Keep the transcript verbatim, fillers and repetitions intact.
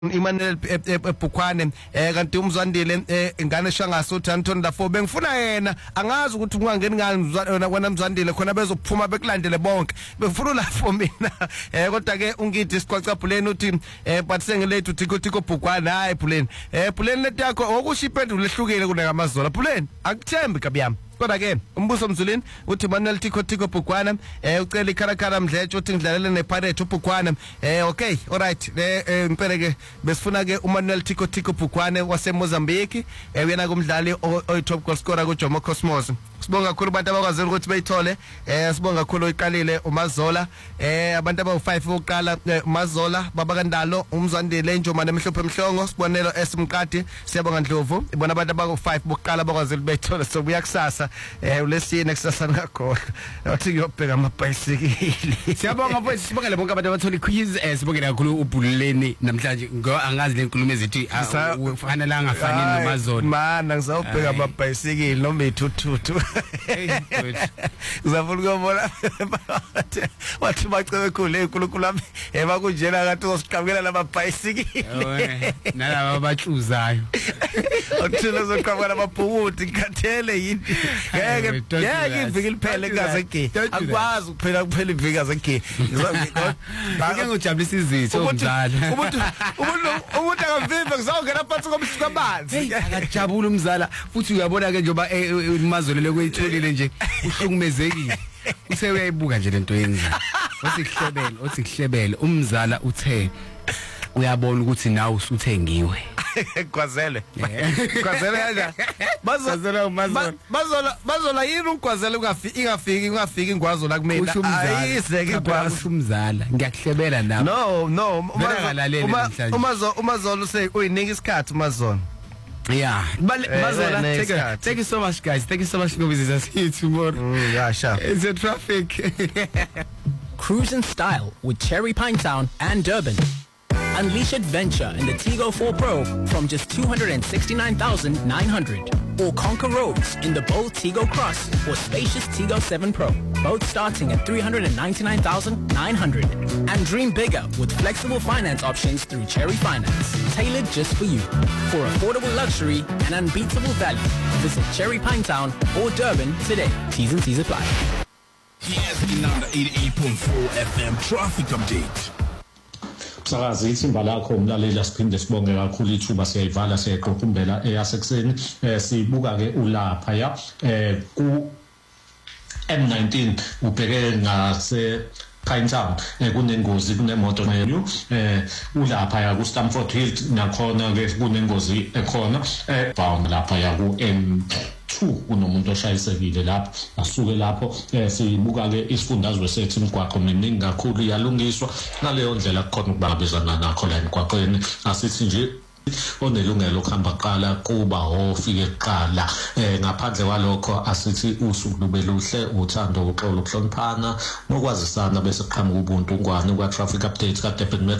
Emmanuel eBhukwane eh kanti uMzwandile ingane shangaso Anton Dafo bengifuna yena angazi ukuthi ungangeni ngani wena Mzwandile khona bezokuphuma bekulandele bonke befuna lapho mina eh kodwa ke ungithi siqwaca Phuleni uthi eh but sengilethu thiko thiko Bhukwane hayi Phuleni eh Phuleni lethi yakho okusho ipendulo lehlukile kunamazola Phuleni akuthembi kabiyami kodwa ke umbuso Mzulini uthi Manuel Tiko Tiko Bhukwane eh ucela ikharakhala Mdletshe uthi ngidlalele nePirate uBhukwane eh okay alright eh impela ke besifuna ke uManuel Tiko Tiko Bhukwane wase Mozambique eh uyena kumdlali oyi top goal scorer kuJomo Cosmos. Sibonga kakhulu abantu abakwazela ukuthi bayithole eh sibonga kakhulu iqalile uMazola eh abantu abawu five oqala uMazola baba kaNdalo uMzwandile Njomane emhlophe emhlongo sibonelo esimqadi siyabonga Ndlovu ibona abantu abaku five bokuqala bakwazela bayithole so buya kusasa eh ulesine kusasa ngakho wathi ngiyobheka amabhayisikili siyabonga mfowethu sibongele bonke abantu abathola iquiz eh sibongela kakhulu uBhuleni namhlanje ngo angazi lenkulumo ezithi ufanele angafani noMazola mana ngizawubheka amabhayisikili noma ithuthu uzafuna ukubona wathi bacebe khulu enkulunkulu wami ebakunjena kathi uzosiqhamukela lamabhayisikili nalabo abatshuzayo uthula zoqhamukela amabhukuthi ngikhathele yini ngeke ngeke iviki liphele ngaze ke akwazi ukuphela kuphela iviki ngaze ke ngeke ngijabulisa izitho umzala umuntu umuntu umuntu akavimbe ngizawungena phansi komhlabathi akajabula umzala futhi uyabona ke njoba uMazola kweyitholile nje uhlukumezekile uthe uyayibuka nje lento yenza osihlebele osihlebele umzala uthe uyabona ukuthi nawe usuthengiwe kwazele kwazele yanja bazozela uMazola bazola bazola yini ungwazela ungafiki ingafiki ungafiki ingwazola kumina ayiseke kwazi umzala ngiyakuhlebela nawe no no uMazola uMazola use uyinika isikhathi uMazola. Yeah, Mazola, take, a, take you so much, guys. Thank you so much for visiting us. See you tomorrow. Mm, yeah, sure. It's a traffic. Cruise in style with Cherry Pinetown and Durban. Unleash adventure in the Tigo four Pro from just two hundred sixty-nine thousand nine hundred. Or conquer roads in the bold Tigo Cross or spacious Tigo seven Pro, both starting at three hundred ninety-nine thousand nine hundred. And dream bigger with flexible finance options through Cherry Finance, tailored just for you. For affordable luxury and unbeatable value, visit Cherry Pinetown or Durban today. T's and C's apply. Here's the number eighty-eight point four F M traffic update. Sakazi ithimba lakho umlalela siphinde sibonge kakhulu ithuba siyayivala siyayiqoqumbela eyasekuseni sibuka ke ulapha ya eh ku M nineteen ubheke ngase Pinetown kunengozi kunemoto nayo eh ulapha ya ku Stamford Hill nakhona ke kunengozi ekhona eh bound lapha ya ku M two kunomuntu oshayisekile lapho asuke lapho sibuka ke isifundazwe sethu imigwaqo miningi kakhulu iyalungiswa ngaleyo ndlela kukhona ukubambezana nakho la emgwaqweni asithi nje onelungelo ukuhamba qala kuba ofike kuqala eh ngaphandle kwalokho asithi usuku lube luhle uthando uxolo ukuhloniphana nokwazisana bese kuqhamuka ubuntu ngwane kwa traffic updates ka Durban